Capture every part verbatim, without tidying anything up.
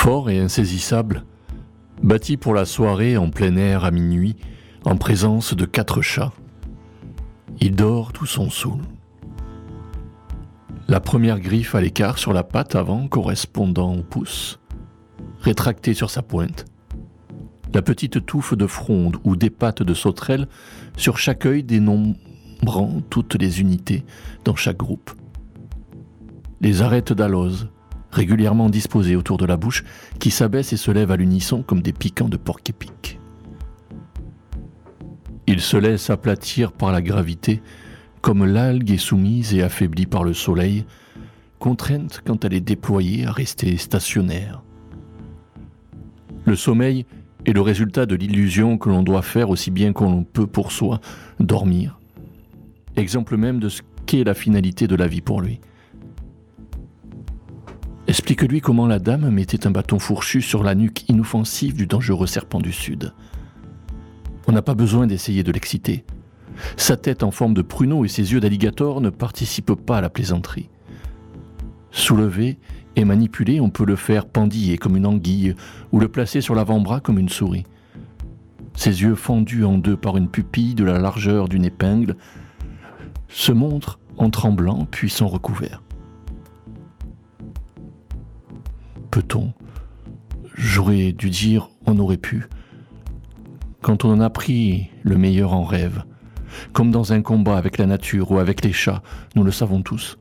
Fort et insaisissable, bâti pour la soirée en plein air à minuit, en présence de quatre chats. Il dort tout son saoul. La première griffe à l'écart sur la patte avant correspondant au pouce, rétractée sur sa pointe. La petite touffe de fronde ou des pattes de sauterelle sur chaque œil dénombrant toutes les unités dans chaque groupe. Les arêtes d'alose, régulièrement disposées autour de la bouche, qui s'abaissent et se lèvent à l'unisson comme des piquants de porc-épic. Il se laisse aplatir par la gravité, comme l'algue est soumise et affaiblie par le soleil, contrainte quand elle est déployée à rester stationnaire. Le sommeil est le résultat de l'illusion que l'on doit faire aussi bien qu'on peut pour soi, dormir. Exemple même de ce qu'est la finalité de la vie pour lui. Explique-lui comment la dame mettait un bâton fourchu sur la nuque inoffensive du dangereux serpent du Sud. On n'a pas besoin d'essayer de l'exciter. Sa tête en forme de pruneau et ses yeux d'alligator ne participent pas à la plaisanterie. Soulevé et manipulé, on peut le faire pendiller comme une anguille ou le placer sur l'avant-bras comme une souris. Ses yeux fendus en deux par une pupille de la largeur d'une épingle se montrent en tremblant puis sont recouverts. Peut-on, j'aurais dû dire on aurait pu, quand on en a pris le meilleur en rêve, comme dans un combat avec la nature ou avec les chats, nous le savons tous.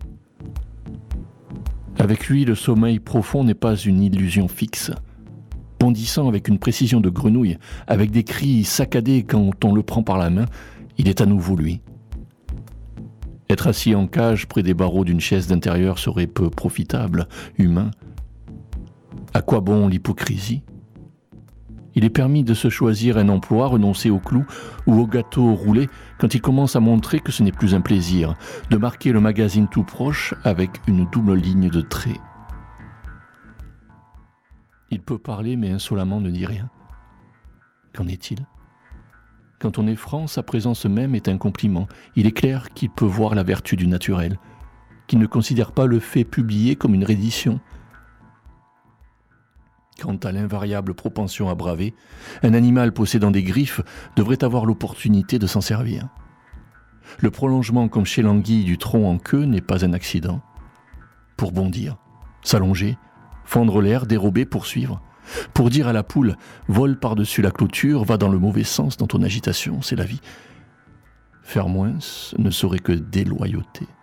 Avec lui, le sommeil profond n'est pas une illusion fixe, bondissant avec une précision de grenouille, avec des cris saccadés quand on le prend par la main, il est à nouveau lui. Être assis en cage près des barreaux d'une chaise d'intérieur serait peu profitable, humain. À quoi bon l'hypocrisie ? Il est permis de se choisir un emploi, renoncer au clou ou au gâteau roulé quand il commence à montrer que ce n'est plus un plaisir, de marquer le magazine tout proche avec une double ligne de traits. Il peut parler mais insolemment ne dit rien. Qu'en est-il ? Quand on est franc, sa présence même est un compliment. Il est clair qu'il peut voir la vertu du naturel, qu'il ne considère pas le fait publié comme une reddition. Quant à l'invariable propension à braver, un animal possédant des griffes devrait avoir l'opportunité de s'en servir. Le prolongement comme chez l'anguille du tronc en queue n'est pas un accident. Pour bondir, s'allonger, fendre l'air, dérober, poursuivre. Pour dire à la poule « vole par-dessus la clôture, va dans le mauvais sens dans ton agitation, c'est la vie ». Faire moins ne serait que déloyauté.